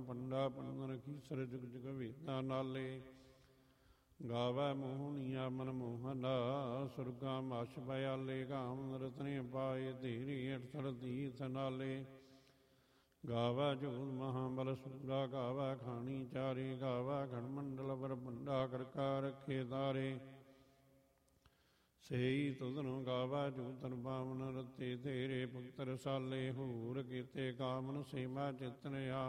ਪੰਡਾ ਪੰਡਨ ਖੀਸਰ ਜੁਗ ਜੁਗ ਵੇਦਾਂ ਨਾਲੇ। ਗਾਵੈ ਮੋਹਨੀਆ ਮਨ ਮੋਹਨਾ ਸੁਰਗਾ ਮਛ ਬਿਆਲੇ। ਗਾਵਨ ਰਤਨੇ ਪਾਏ ਧੀਰੀ ਅਠਸਠ ਤੀਰਥ ਨਾਲੇ। ਗਾਵੈ ਜੋਤ ਮਹਾਬਲ ਸੂਰਾ ਗਾਵੈ ਖਾਣੀ ਚਾਰੇ। ਗਾਵੈ ਖੰਡ ਮੰਡਲ ਬਰ ਪੰਡਾ ਕਰਕਾ ਰੱਖੇ ਤਾਰੇ। ਸਹੀ ਤੁਧਨੁ ਗਾਵੈ ਜੂਤਨ ਪਾਵਨ ਰਤੇ ਤੇਰੇ। ਭਗਤ ਰਸਾਲੇ ਹੂਰ ਕੀਤੇ ਕਾਮਨ ਸੇਵਾ ਚਿਤਨ ਆ